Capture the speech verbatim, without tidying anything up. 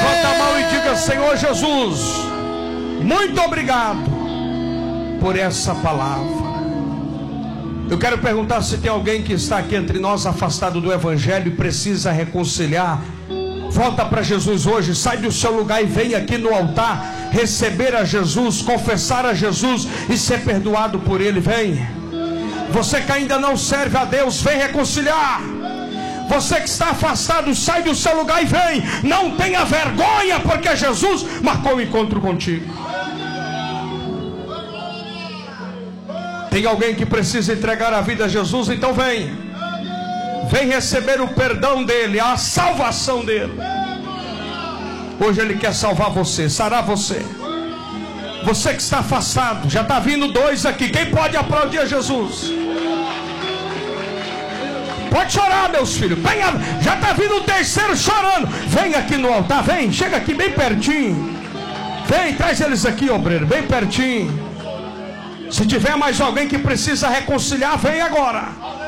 Levanta a mão e diga: Senhor Jesus, muito obrigado por essa palavra. Eu quero perguntar se tem alguém que está aqui entre nós afastado do Evangelho e precisa reconciliar. Volta para Jesus hoje, sai do seu lugar e vem aqui no altar receber a Jesus, confessar a Jesus e ser perdoado por Ele. Vem. Você que ainda não serve a Deus, vem reconciliar. Você que está afastado, sai do seu lugar e vem. Não tenha vergonha, porque Jesus marcou um encontro contigo. Tem alguém que precisa entregar a vida a Jesus? Então vem. Vem receber o perdão dele, a salvação dele. Hoje ele quer salvar você, sarar você. Você que está afastado, já está vindo dois aqui. Quem pode aplaudir a Jesus? Pode chorar, meus filhos. Venha, já está vindo o terceiro chorando. Vem aqui no altar, vem, chega aqui bem pertinho. Vem, traz eles aqui, obreiro, bem pertinho. Se tiver mais alguém que precisa reconciliar, vem agora.